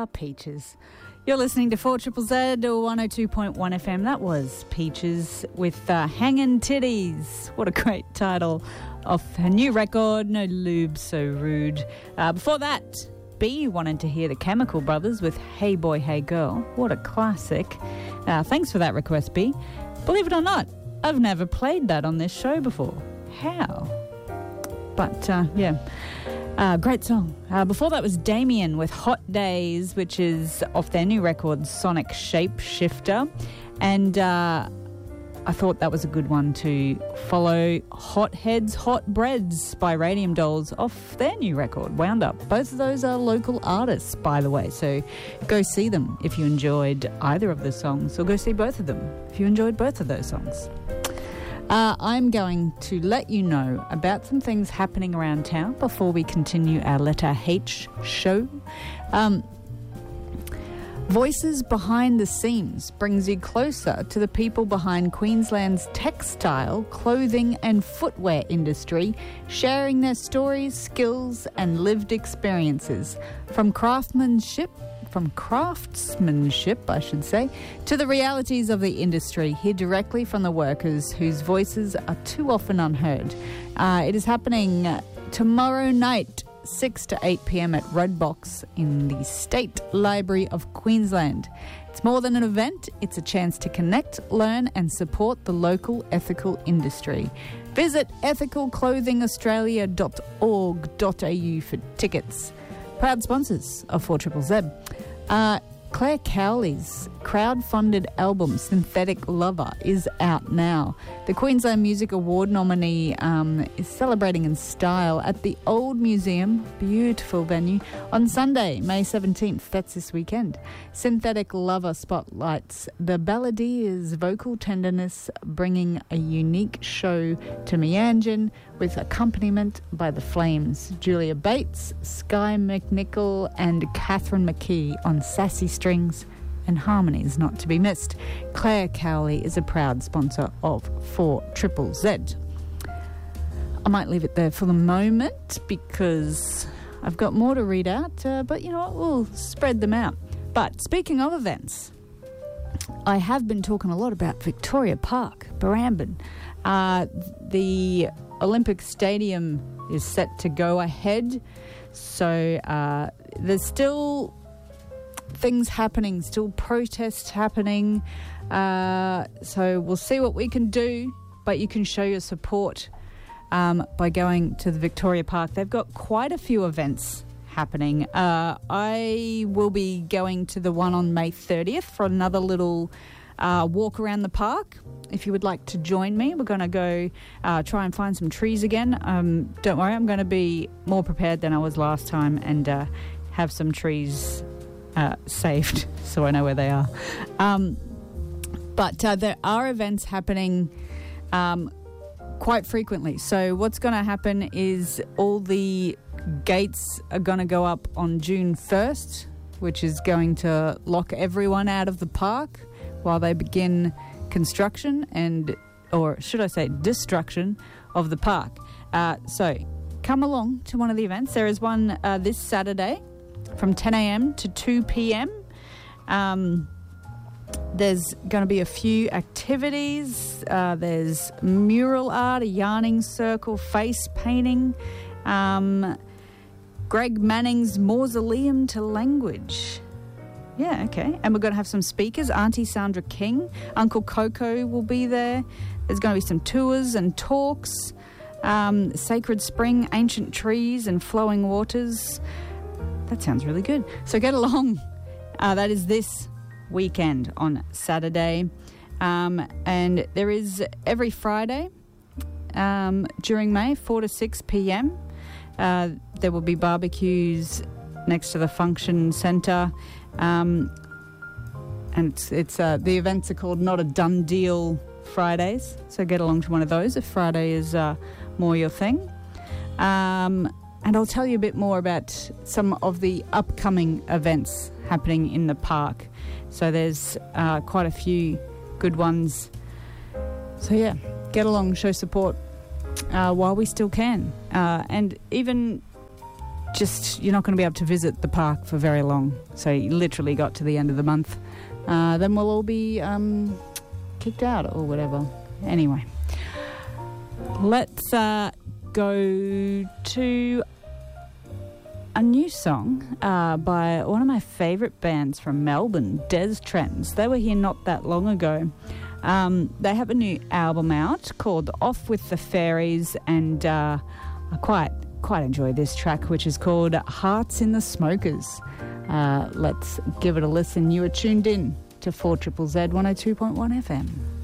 Peaches. You're listening to 4ZZZ 102.1 FM. That was Peaches with Hangin' Titties. What a great title of her new record, No Lube So Rude. Before that, B wanted to hear the Chemical Brothers with Hey Boy, Hey Girl. What a classic. Thanks for that request, B. Believe it or not, I've never played that on this show before. How? But, yeah. Great song. Before that was Damien with Hot Days, which is off their new record, Sonic Shapeshifter. And I thought that was a good one to follow Hot Heads, Hot Breads by Radium Dolls off their new record, Wound Up. Both of those are local artists, by the way, so go see them if you enjoyed either of the songs, or go see both of them if you enjoyed both of those songs. I'm going to let you know about some things happening around town before we continue our Letter H show. Voices Behind the Seams brings you closer to the people behind Queensland's textile, clothing and footwear industry, sharing their stories, skills and lived experiences. From craftsmanship, I should say, to the realities of the industry. Hear directly from the workers whose voices are too often unheard. It is happening tomorrow night, 6 to 8 p.m. at Redbox in the State Library of Queensland. It's more than an event, it's a chance to connect, learn and support the local ethical industry. Visit ethicalclothingaustralia.org.au for tickets. Proud sponsors of 4ZZZ. Claire Cowley's crowd-funded album Synthetic Lover is out now. The Queensland Music Award nominee is celebrating in style at the Old Museum, beautiful venue, on Sunday, May 17th. That's this weekend. Synthetic Lover spotlights the balladeer's vocal tenderness, bringing a unique show to Meanjin with accompaniment by the Flames, Julia Bates, Sky McNichol and Catherine McKee on sassy strings and harmonies not to be missed. Claire Cowley is a proud sponsor of 4ZZZ. I might leave it there for the moment because I've got more to read out, but you know what, we'll spread them out. But speaking of events, I have been talking a lot about Victoria Park, Barrambin. The Olympic Stadium is set to go ahead, so there's still things happening, still protests happening, so we'll see what we can do, but you can show your support by going to the Victoria Park. They've got quite a few events happening. I will be going to the one on May 30th for another little walk around the park. If you would like to join me, we're going to go try and find some trees again. Don't worry, I'm going to be more prepared than I was last time and have some trees saved so I know where they are. But there are events happening quite frequently. So what's going to happen is all the gates are going to go up on June 1st, which is going to lock everyone out of the park while they begin construction or should I say destruction of the park. So come along to one of the events. There is one this Saturday from 10 a.m. to 2 p.m. There's going to be a few activities. There's mural art, a yarning circle, face painting, Greg Manning's Mausoleum to Language. Yeah, okay. And we're going to have some speakers. Auntie Sandra King, Uncle Coco will be there. There's going to be some tours and talks. Sacred Spring, Ancient Trees and Flowing Waters. That sounds really good. So get along. That is this weekend on Saturday. And there is every Friday during May, 4 to 6 p.m. There will be barbecues next to the function centre. And it's the events are called Not a Done Deal Fridays, so get along to one of those if Friday is more your thing. And I'll tell you a bit more about some of the upcoming events happening in the park. So there's quite a few good ones. So yeah, get along, show support while we still can. And even you're not going to be able to visit the park for very long. So you literally got to the end of the month. Then we'll all be kicked out or whatever. Anyway, let's go to a new song by one of my favourite bands from Melbourne, Des Trends. They were here not that long ago. They have a new album out called Off With The Fairies, and I quite enjoy this track, which is called Hearts in the Smokers. Let's give it a listen. You are tuned in to 4ZZZ 102.1 FM.